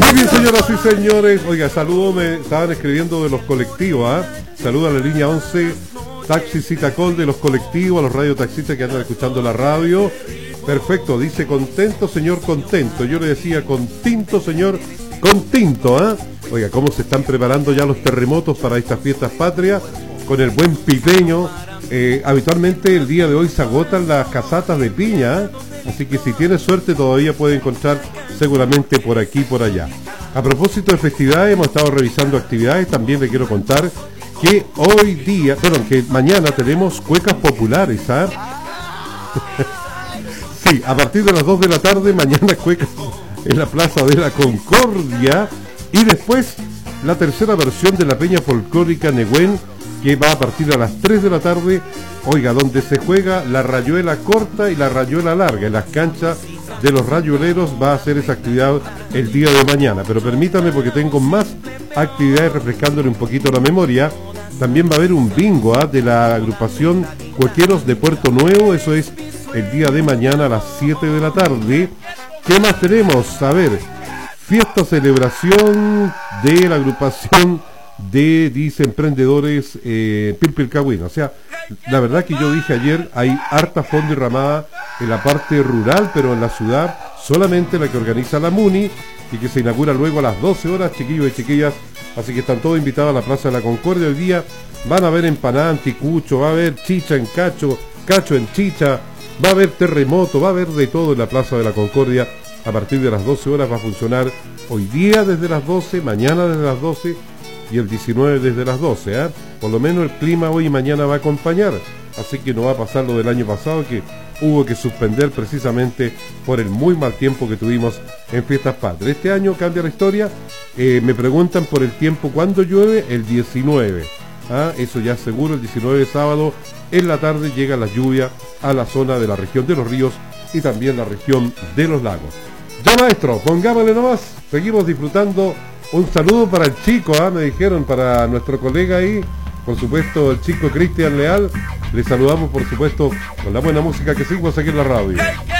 Muy bien, señoras y señores. Oiga, saludo, me estaban escribiendo de los colectivos, ¿ah? Saludo a la línea 11, Taxi Citacol de los colectivos, a los radiotaxistas que andan escuchando la radio. Perfecto, dice contento, señor, contento. Yo le decía continto, señor, continto, ¿ah? Oiga, cómo se están preparando ya los terremotos para estas fiestas patrias, con el buen pipeño. Habitualmente el día de hoy se agotan las casatas de piña, ¿eh? Así que si tiene suerte todavía puede encontrar seguramente por aquí y por allá. A propósito de festividades, hemos estado revisando actividades. También le quiero contar que hoy día, que mañana tenemos cuecas populares, ¿ah? Sí, a partir de las 2 de la tarde, mañana cuecas en la Plaza de la Concordia. Y después la tercera versión de la Peña Folclórica Nehuen, que va a partir a las 3 de la tarde, oiga, donde se juega la rayuela corta y la rayuela larga. En las canchas de los rayueleros va a hacer esa actividad el día de mañana. Pero permítame, porque tengo más actividades refrescándole un poquito la memoria. También va a haber un bingo, ¿ah?, de la agrupación Cuequeros de Puerto Nuevo. Eso es el día de mañana a las 7 de la tarde. ¿Qué más tenemos? A ver, fiesta celebración de la agrupación de, dice, emprendedores Pilpilcahuina. O sea, la verdad que yo dije ayer, hay harta fondo y ramada en la parte rural, pero en la ciudad solamente la que organiza la MUNI y que se inaugura luego a las 12 horas, chiquillos y chiquillas. Así que están todos invitados a la Plaza de la Concordia. Hoy día van a haber empanada, anticucho, va a haber chicha en cacho, cacho en chicha, va a haber terremoto, va a haber de todo en la Plaza de la Concordia. A partir de las 12 horas va a funcionar hoy día desde las 12, mañana desde las 12 y el 19 desde las 12, ¿eh? Por lo menos el clima hoy y mañana va a acompañar, así que no va a pasar lo del año pasado, que hubo que suspender precisamente por el muy mal tiempo que tuvimos en Fiestas Patrias. Este año cambia la historia. Me preguntan por el tiempo, ¿cuándo llueve? El 19, ¿ah? Eso ya es seguro. El 19 sábado en la tarde llega la lluvia a la zona de la región de los ríos y también la región de los lagos. Ya, maestro, pongámosle nomás, seguimos disfrutando. Un saludo para el chico, me dijeron, para nuestro colega ahí, por supuesto, el chico Cristian Leal. Le saludamos, por supuesto, con la buena música que seguimos aquí en la radio.